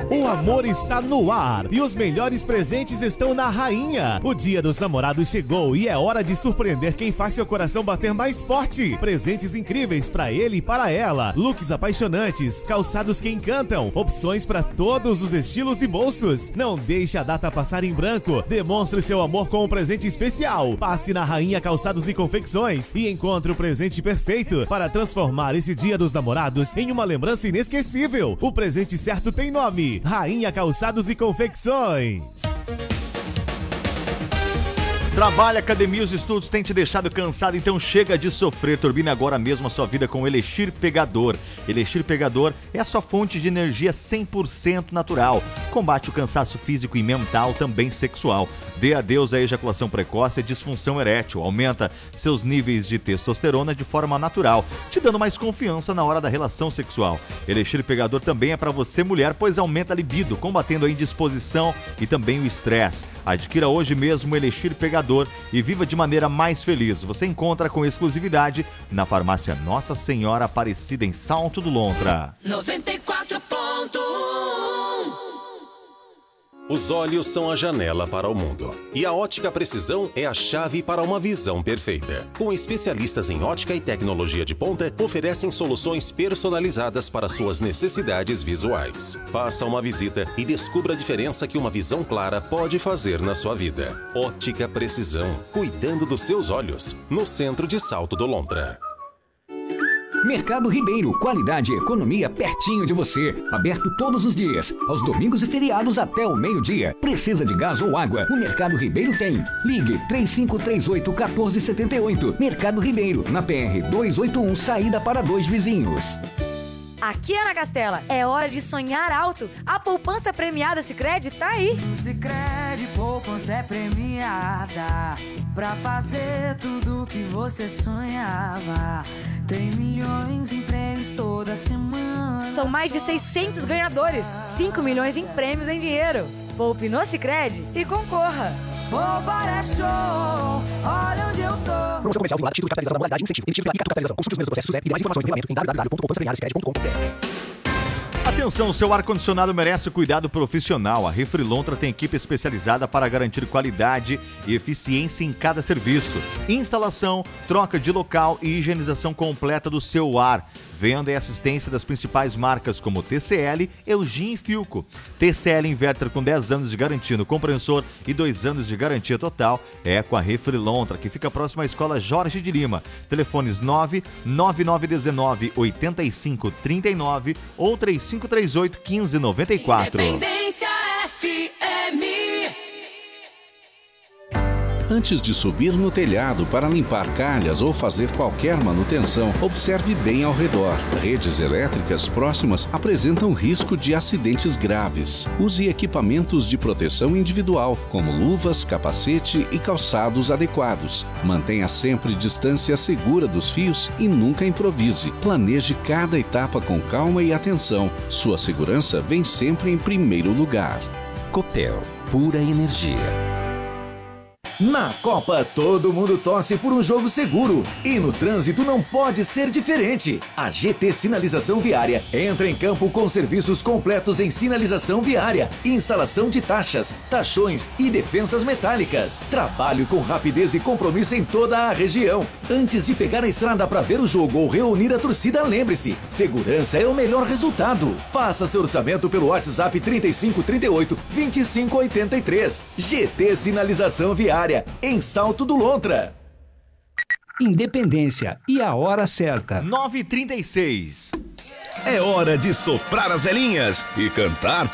O amor está no ar e os melhores presentes estão na Rainha. O Dia dos Namorados chegou e é hora de surpreender quem faz seu coração bater mais forte. Presentes incríveis para ele e para ela. Looks apaixonantes, calçados que encantam, opções para todos os estilos e bolsos. Não deixe a data passar em branco. Demonstre seu amor com um presente especial. Passe na Rainha Calçados e Confecções e encontre o presente perfeito para transformar esse Dia dos Namorados em uma lembrança inesquecível. O presente certo tem nome: Rainha Calçados e Confecções. Trabalho, academia, os estudos têm te deixado cansado, então chega de sofrer. Turbine agora mesmo a sua vida com o Elixir Pegador. Elixir Pegador é a sua fonte de energia 100% natural. Combate o cansaço físico e mental, também sexual. Dê adeus à ejaculação precoce e disfunção erétil. Aumenta seus níveis de testosterona de forma natural, te dando mais confiança na hora da relação sexual. Elixir Pegador também é para você, mulher, pois aumenta a libido, combatendo a indisposição e também o estresse. Adquira hoje mesmo o Elixir Pegador e viva de maneira mais feliz. Você encontra com exclusividade na farmácia Nossa Senhora Aparecida, em Salto do Lontra. 94.1. Os olhos são a janela para o mundo. E a Ótica Precisão é a chave para uma visão perfeita. Com especialistas em ótica e tecnologia de ponta, oferecem soluções personalizadas para suas necessidades visuais. Faça uma visita e descubra a diferença que uma visão clara pode fazer na sua vida. Ótica Precisão, cuidando dos seus olhos. No centro de Salto do Lontra. Mercado Ribeiro, qualidade e economia pertinho de você. Aberto todos os dias, aos domingos e feriados até o meio-dia. Precisa de gás ou água? O Mercado Ribeiro tem. Ligue 3538-1478. Mercado Ribeiro, na PR 281, saída para Dois Vizinhos. Aqui, Ana Castela, é hora de sonhar alto. A poupança premiada Sicredi tá aí. Sicredi, poupança é premiada pra fazer tudo que você sonhava. Tem milhões em prêmios toda semana. São mais de 600 ganhadores, 5 milhões em prêmios em dinheiro. Poupe no Sicredi e concorra. Poupar é show, olha onde eu tô. Promoção comercial vinculada, título de capitalização da modalidade, incentivo, emitido pela Capitalização. Consulte os meus processos e mais informações no regulamento em www.poupançapremiadasicredi.com.br. Atenção, seu ar-condicionado merece cuidado profissional. A Refrilontra tem equipe especializada para garantir qualidade e eficiência em cada serviço. Instalação, troca de local e higienização completa do seu ar. Venda e assistência das principais marcas como TCL, Elgin e Filco. TCL Inverter com 10 anos de garantia no compressor e 2 anos de garantia total é com a Refrilontra, que fica próximo à Escola Jorge de Lima. Telefones 99919-8539 ou 3538-1594. Independência FM. Antes de subir no telhado para limpar calhas ou fazer qualquer manutenção, observe bem ao redor. Redes elétricas próximas apresentam risco de acidentes graves. Use equipamentos de proteção individual, como luvas, capacete e calçados adequados. Mantenha sempre distância segura dos fios e nunca improvise. Planeje cada etapa com calma e atenção. Sua segurança vem sempre em primeiro lugar. Copel, pura energia. Na Copa, todo mundo torce por um jogo seguro. E no trânsito não pode ser diferente. A GT Sinalização Viária entra em campo com serviços completos em sinalização viária, instalação de taxas, tachões e defensas metálicas. Trabalho com rapidez e compromisso em toda a região. Antes de pegar a estrada para ver o jogo ou reunir a torcida, lembre-se, segurança é o melhor resultado. Faça seu orçamento pelo WhatsApp 3538-2583. GT Sinalização Viária, em Salto do Lontra. Independência e a hora certa. 9h36. É hora de soprar as velhinhas e cantar